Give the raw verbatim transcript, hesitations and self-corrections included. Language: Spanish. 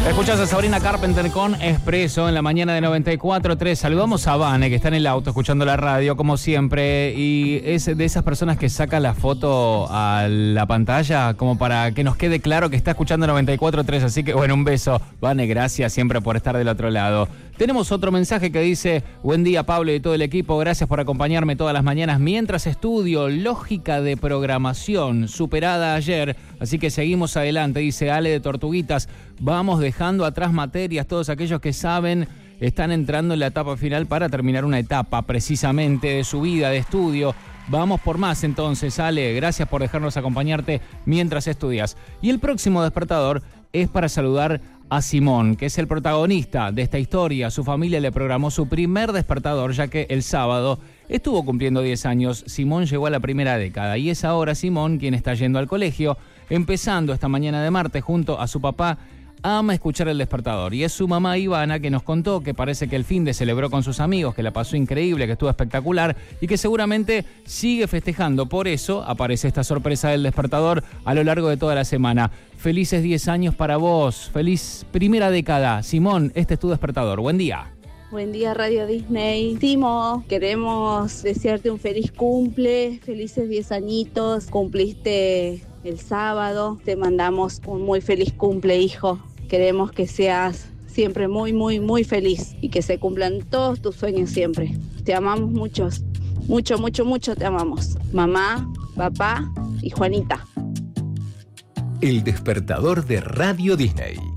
Escuchás a Sabrina Carpenter con Expreso en la mañana de noventa y cuatro tres. Saludamos a Vane, que está en el auto escuchando la radio, como siempre, y es de esas personas que saca la foto a la pantalla como para que nos quede claro que está escuchando noventa y cuatro tres. Así que, bueno, un beso. Vane, gracias siempre por estar del otro lado. Tenemos otro mensaje que dice: buen día, Pablo y todo el equipo, gracias por acompañarme todas las mañanas mientras estudio lógica de programación, superada ayer, así que seguimos adelante. Dice Ale de Tortuguitas: vamos dejando atrás materias, todos aquellos que saben están entrando en la etapa final para terminar una etapa precisamente de su vida, de estudio. Vamos por más entonces, Ale, gracias por dejarnos acompañarte mientras estudias. Y el próximo despertador es para saludar a Simón, que es el protagonista de esta historia. Su familia le programó su primer despertador, ya que el sábado estuvo cumpliendo diez años. Simón llegó a la primera década y es ahora Simón quien está yendo al colegio, empezando esta mañana de martes junto a su papá. Ama escuchar el despertador y es su mamá Ivana que nos contó que parece que el fin de celebró con sus amigos, que la pasó increíble, que estuvo espectacular y que seguramente sigue festejando. Por eso aparece esta sorpresa del despertador a lo largo de toda la semana. Felices diez años para vos, feliz primera década. Simón, este es tu despertador. Buen día. Buen día, Radio Disney. Timo, queremos desearte un feliz cumple, felices diez añitos. Cumpliste el sábado, te mandamos un muy feliz cumple, hijo. Queremos que seas siempre muy, muy, muy feliz y que se cumplan todos tus sueños siempre. Te amamos muchos, mucho, mucho, mucho te amamos. Mamá, papá y Juanita. El despertador de Radio Disney.